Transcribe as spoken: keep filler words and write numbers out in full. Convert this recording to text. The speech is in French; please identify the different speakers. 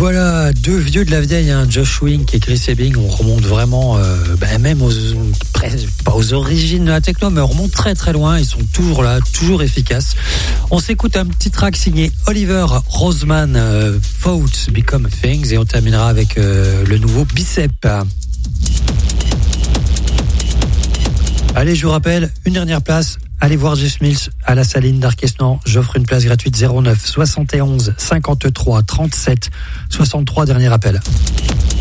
Speaker 1: Voilà, deux vieux de la vieille, hein, Josh Wink et Chris Ebing. On remonte vraiment, euh, bah, même aux, pas aux origines de la techno, mais on remonte très très loin. Ils sont toujours là, toujours efficaces. On s'écoute un petit track signé Oliver Roseman, euh, Thoughts Become Things, et on terminera avec euh, le nouveau Bicep. Allez, je vous rappelle, une dernière place. Allez voir Jeff Mills à la Saline d'Arquesnan. J'offre une place gratuite zéro neuf soixante et onze cinquante-trois trente-sept soixante-trois. Dernier appel.